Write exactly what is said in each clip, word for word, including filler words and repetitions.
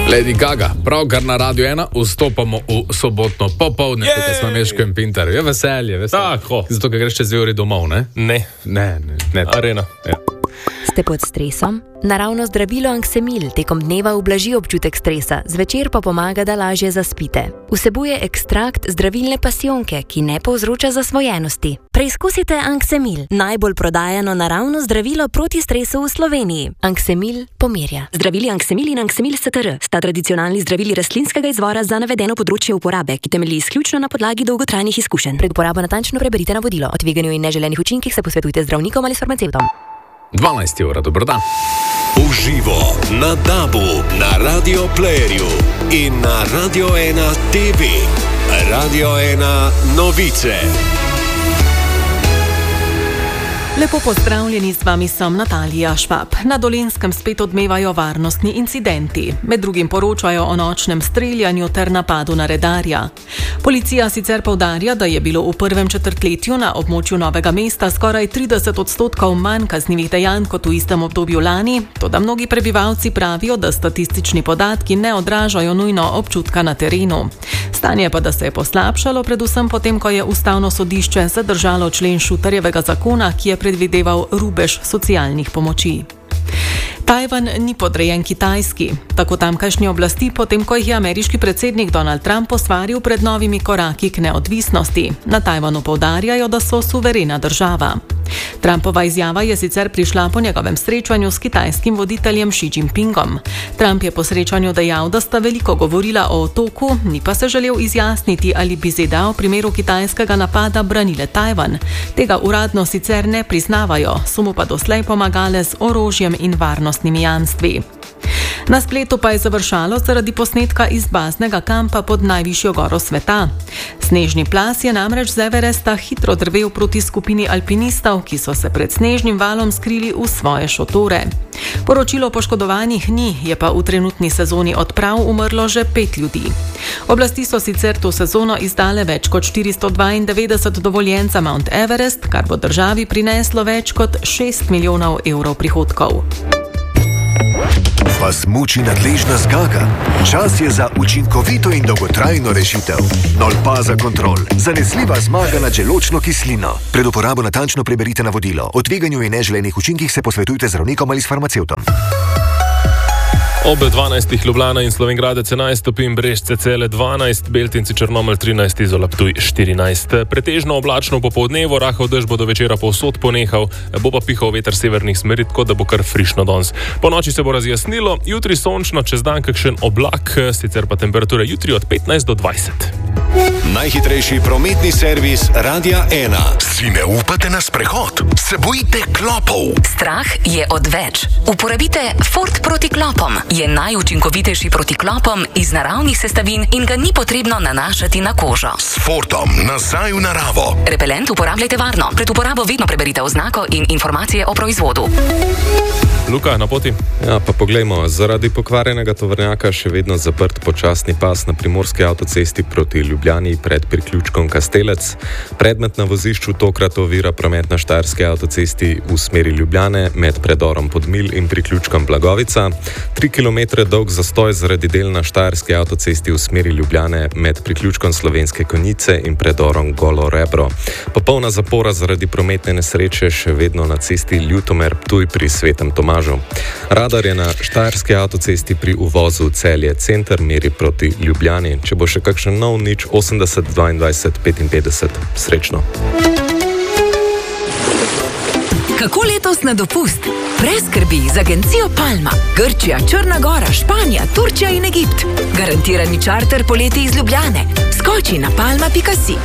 Lady Gaga, pravkar na Radio ena vstopamo v sobotno popoldne, tukaj smo Meško in Pintar. Je veselje, veselje. Tako. Zato, ker greš čez dve uri domov, ne? Ne. Ne, ne, ne. Arena. Ja. Ste pod stresom? Naravno zdravilo Anksemil tekom dneva ublaži občutek stresa, zvečer pa pomaga, da lažje zaspite. Vsebuje ekstrakt zdravilne pasijonke, ki ne povzroča zasvojenosti. Preizkusite Anksemil, najbolj prodajano naravno zdravilo proti stresu v Sloveniji. Anksemil pomirja. Zdravili Anksemil in Anksemil S T R sta tradicionalni zdravili rastlinskega izvora za navedeno področje uporabe, ki temelji izključno na podlagi dolgotrajnih izkušenj. Pred uporabo natančno preberite navodilo. O tveganju in neželenih učinkih se posvetujte z zdravnikom ali s farmacevtom. dvanajsta ura, dober dan. Uživo na Dabu, na Radio Playerju in na Radio ena T V. Radio ena novice. Lepo pozdravljeni, z vami sem Natalija Švab. Na Dolenjskem spet odmevajo varnostni incidenti. Med drugim poročajo o nočnem streljanju ter napadu na redarja. Policija sicer poudarja, da je bilo v prvem četrtletju na območju Novega mesta skoraj trideset odstotkov manj kaznivih dejanj kot v istem obdobju lani, toda mnogi prebivalci pravijo, da statistični podatki ne odražajo nujno občutka na terenu. Stanje pa, da se je poslabšalo, predvsem potem, ko je Ustavno sodišče zadržalo člen Šutarjevega zakona, ki je predvideval rubež socialnih pomoči. Tajvan ni podrejen Kitajski. Tako tamkajšnje oblasti, potem ko jih je ameriški predsednik Donald Trump posvaril pred novimi koraki k neodvisnosti. Na Tajvanu poudarjajo, da so suverena država. Trumpova izjava je sicer prišla po njegovem srečanju s kitajskim voditeljem Xi Jinpingom. Trump je po srečanju dejal, da sta veliko govorila o otoku, ni pa se želel izjasniti, ali bi Z D A v primeru kitajskega napada branile Tajvan. Tega uradno sicer ne priznavajo, so mu pa doslej pomagale z orožjem in varnostnimi jamstvi. Na spletu pa je završalo zaradi posnetka iz baznega kampa pod najvišjo goro sveta. Snežni plas je namreč z Everesta hitro drvel proti skupini alpinistov, ki so se pred snežnim valom skrili v svoje šotore. Poročilo poškodovanih ni, je pa v trenutni sezoni odprav umrlo že pet ljudi. Oblasti so sicer to sezono izdale več kot štiristo dvaindevetdeset dovoljenj za Mount Everest, kar bo državi prineslo več kot šest milijonov evrov prihodkov. Vas muči nadležna zgaga? Čas je za učinkovito in dolgotrajno rešitev. Nolpaza Kontrol. Zanesljiva zmaga nad želodčno kislino. Pred uporabo natančno preberite navodilo. O tveganju in neželenih učinkih se posvetujte z zdravnikom ali s farmacevtom. Ob dvanajstih Ljubljana in Slovenjgradec enajst stopinj, Brežice Cele dvanajst, Beltinci Črnomelj trinajst, Izola Ptuj štirinajst. Pretežno oblačno popoldnevo, rahel dež bo do večera povsod ponehal, bo pa pihal veter severnih smeri, tako da bo kar frišno danes. Po noči se bo razjasnilo, jutri sončno, čez dan kakšen oblak, sicer pa temperature jutri od petnajst do dvajset. Najhitrejši prometni servis Radia ena. Si ne upate na sprehod? Se bojite klopov? Strah je odveč. Uporabite Ford proti klopom. Je najučinkovitejši proti klopom iz naravnih sestavin in ga ni potrebno nanašati na kožo. S Fordom nazaj v naravo. Repelent uporabljajte varno. Pred uporabo vedno preberite oznako in informacije o proizvodu. Luka, na poti? Ja, pa poglejmo. Zaradi pokvarjenega tovornjaka še vedno zaprt počasni pas na primorski avtocesti proti Ljubljani pred priključkom Kastelec. Predmet na vozišču tokrat ovira promet na štajerski avtocesti v smeri Ljubljane med predorom Podmilj in priključkom Blagovica. Tri kilometre dolg zastoj zaradi del na štajerski avtocesti v smeri Ljubljane med priključkom Slovenske Konjice in predorom Golo Rebro. Popolna zapora zaradi prometne nesreče še vedno na cesti Ljutomer-Ptuj pri Svetem Tomažu. Radar je na štajerski avtocesti pri uvozu Celje center meri proti Ljubljani. Če bo še kakšen nov, nič osemdeset dvaindvajset petinpetdeset. Srečno. Kako letos na dopust? Brez skrbi z agencijo Palma. Grčija, Črna Gora, Španija, Turčija in Egipt. Garantirani čarter poleti iz Ljubljane. Skoči na palma pika si.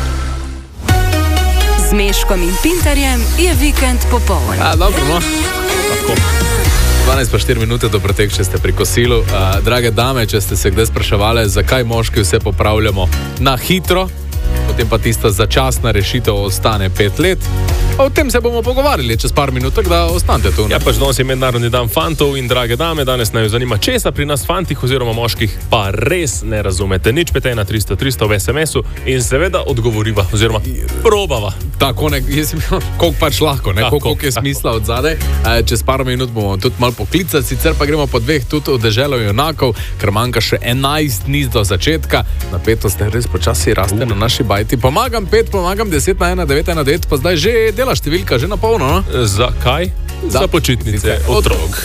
Z Meškom in Pintarjem je vikend popoln. A, dobro, no. Lahko. dvanajst pa štiri minute do pretek, če ste pri kosilu. Uh, drage dame, če ste se kdaj spraševali, zakaj moški vse popravljamo na hitro, kot potem pa tista začasna rešitev ostane pet let. O tem se bomo pogovarjali čez par minut, da ostanete tu. Ja, pač danes je mednarodni dan fantov in drage dame, danes naj jo zanima, česa pri nas fantih oziroma moških pa res ne razumete. Nič pet ena tristo tristo v es em esu in seveda odgovoriva oziroma probava. Tako, ne, jaz sem koliko pač lahko, ne, koliko je smisla od zadaj. E, čez par minut bomo tudi malo poklicati, sicer pa gremo po dveh tudi v deželo junakov, ker manjka še enajst dni do začetka. Napetost res počasi raste uh. na naši bajti. Pomagam pet, pomagam deset na ena, devet ena devet, pa zdaj že dela številka, že na polno, no? Zakaj? Za, Za počitnice otrok.